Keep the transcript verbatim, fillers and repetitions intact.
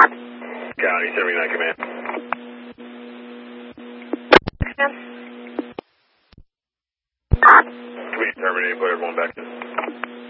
County seventy-nine Command. Command. We terminated, player going back to.